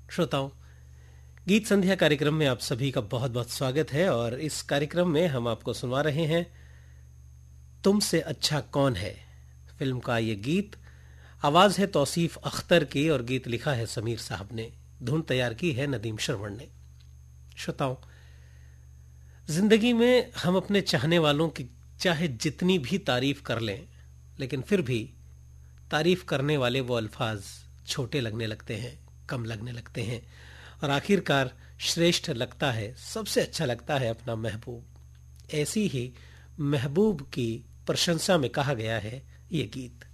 श्रोताओं, गीत संध्या कार्यक्रम में आप सभी का बहुत बहुत स्वागत है। और इस कार्यक्रम में हम आपको सुनवा रहे हैं तुमसे अच्छा कौन है फिल्म का ये गीत। आवाज है तौसीफ अख्तर की और गीत लिखा है समीर साहब ने, धुन तैयार की है नदीम श्रवण ने। श्रोताओं, जिंदगी में हम अपने चाहने वालों की चाहे जितनी भी तारीफ कर लें, लेकिन फिर भी तारीफ करने वाले वो अल्फाज छोटे लगने लगते हैं, कम लगने लगते हैं और आखिरकार श्रेष्ठ लगता है, सबसे अच्छा लगता है अपना महबूब। ऐसी ही महबूब की प्रशंसा में कहा गया है ये गीत।